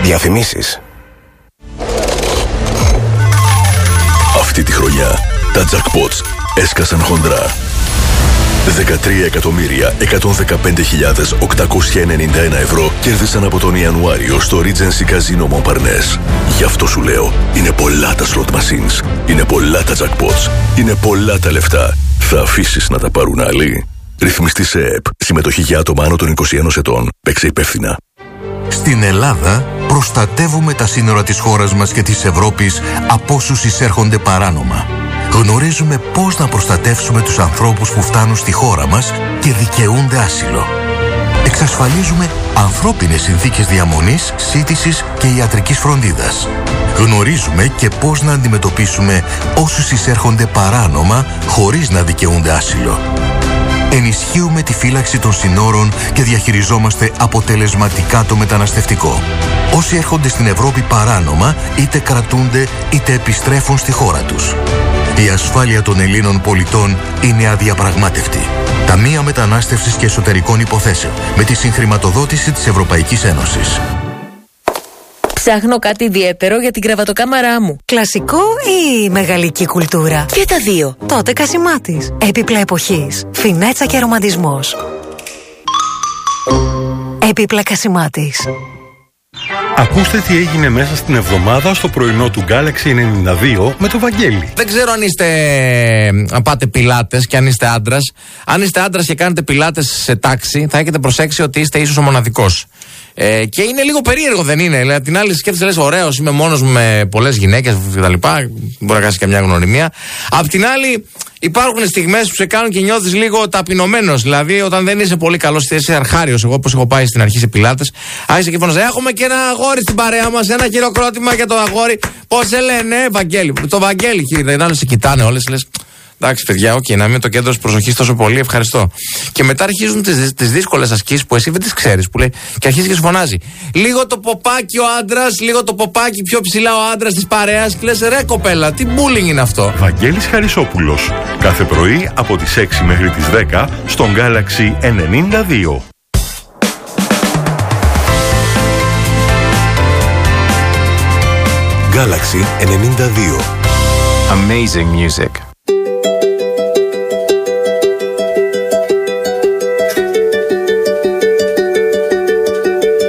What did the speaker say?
Διαφημίσεις. Αυτή τη χρονιά τα jackpots έσκασαν χοντρά. 13.115.891 ευρώ κέρδισαν από τον Ιανουάριο στο Regency Casino Montparnasse. Γι' αυτό σου λέω, είναι πολλά τα slot machines, είναι πολλά τα jackpots, είναι πολλά τα λεφτά. Θα αφήσεις να τα πάρουν άλλοι? Ρυθμιστή σε ΕΕΠ. Συμμετοχή για άτομα άνω των 21 ετών. Παίξε υπεύθυνα. Στην Ελλάδα προστατεύουμε τα σύνορα της χώρας μας και της Ευρώπης από όσους εισέρχονται παράνομα. Γνωρίζουμε πώς να προστατεύσουμε τους ανθρώπους που φτάνουν στη χώρα μας και δικαιούνται άσυλο. Εξασφαλίζουμε ανθρώπινες συνθήκες διαμονής, σύντησης και ιατρικής φροντίδας. Γνωρίζουμε και πώς να αντιμετωπίσουμε όσους εισέρχονται παράνομα χωρίς να δικαιούνται άσυλο. Ενισχύουμε τη φύλαξη των συνόρων και διαχειριζόμαστε αποτελεσματικά το μεταναστευτικό. Όσοι έρχονται στην Ευρώπη παράνομα, είτε κρατούνται είτε επιστρέφουν στη χώρα τους. Η ασφάλεια των Ελλήνων πολιτών είναι αδιαπραγμάτευτη. Ταμεία Μετανάστευσης και Εσωτερικών Υποθέσεων, με τη συγχρηματοδότηση της Ευρωπαϊκής Ένωσης. Ψάχνω κάτι ιδιαίτερο για την κρεβατοκάμαρά μου. Κλασικό ή μεγαλική κουλτούρα? Και τα δύο. Τότε Κασιμάτης. Έπιπλα εποχής. Φινέτσα και ρομαντισμός. Έπιπλα Κασιμάτης. Ακούστε τι έγινε μέσα στην εβδομάδα στο πρωινό του Galaxy 92 με το Βαγγέλη. Δεν ξέρω αν πάτε πιλάτες και αν είστε άντρας. Αν είστε άντρας και κάνετε πιλάτες σε τάξη, θα έχετε προσέξει ότι είστε ίσως ο μοναδικός. Και είναι λίγο περίεργο, δεν είναι? Δηλαδή, την άλλη σκέφτεσαι, λες, ωραίος, είμαι μόνος μου με πολλές γυναίκες κτλ. Μπορεί να κάνεις και μια γνωριμία. Απ' την άλλη, υπάρχουν στιγμές που σε κάνουν και νιώθεις λίγο ταπεινωμένος. Δηλαδή, όταν δεν είσαι πολύ καλός, είσαι αρχάριος. Εγώ, όπως έχω πάει στην αρχή σε πιλάτες, άρχισα και φώναζα: έχουμε και ένα αγόρι στην παρέα μας, ένα χειροκρότημα για το αγόρι. Πώς σε λένε, Βαγγέλη? Το Βαγγέλη, και σε κοιτάνε όλες, λες. Εντάξει, παιδιά, να μην το κέντρο της προσοχής τόσο πολύ, ευχαριστώ. Και μετά αρχίζουν τις δύσκολες ασκήσεις που εσύ δεν τις ξέρεις, που λέει, και αρχίζει και σου φωνάζει: λίγο το ποπάκι ο άντρας, λίγο το ποπάκι πιο ψηλά ο άντρας της παρέας. Και λες, ρε κοπέλα, τι bullying είναι αυτό? Βαγγέλης Χαρισόπουλος. Κάθε πρωί από τις 6 μέχρι τις 10 στον Galaxy 92. Galaxy 92. Amazing music.